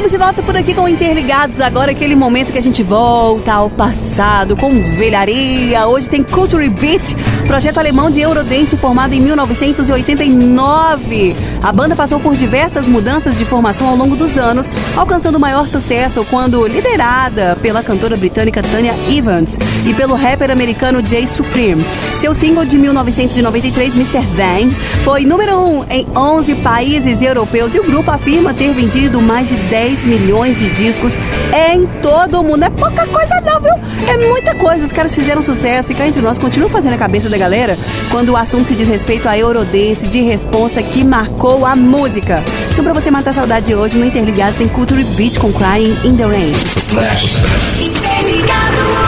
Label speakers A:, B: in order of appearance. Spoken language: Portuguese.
A: Estamos de volta por aqui com Interligados. Agora aquele momento que a gente volta ao passado com velharia. Hoje tem Culture Beat, projeto alemão de Eurodance formado em 1989. A banda passou por diversas mudanças de formação ao longo dos anos, alcançando maior sucesso quando liderada pela cantora britânica Tanya Evans e pelo rapper americano Jay Supreme. Seu single de 1993, Mr. Bang, foi número 1 em 11 países europeus e o grupo afirma ter vendido mais de 10 milhões de discos em todo o mundo. Não é pouca coisa não, viu? É muita coisa. Os caras fizeram sucesso e cá entre nós continuam fazendo a cabeça da galera quando o assunto se diz respeito a Eurodance de responsa que marcou a música. Então, pra você matar a saudade hoje, no Interligados tem Culture Beat com Crying in the Rain.
B: Flash. Interligados.